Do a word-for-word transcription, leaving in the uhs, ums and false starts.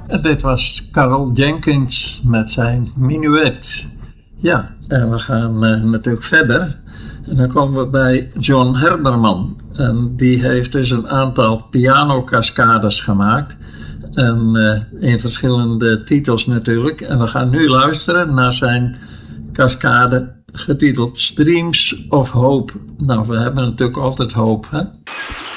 En dit was Carl Jenkins met zijn Minuet. Ja, en we gaan uh, natuurlijk verder. En dan komen we bij John Herbermann. En die heeft dus een aantal pianokaskades gemaakt. En uh, in verschillende titels natuurlijk. En we gaan nu luisteren naar zijn kaskade getiteld Streams of Hope. Nou, we hebben natuurlijk altijd hoop, hè?